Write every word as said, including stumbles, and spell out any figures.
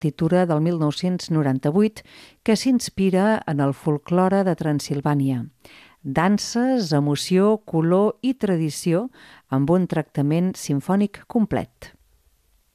partitura del mil nou-cents noranta-vuit que s'inspira en el folklore de Transsilvània. Danses, emoció, color i tradició amb un tractament simfònic complet.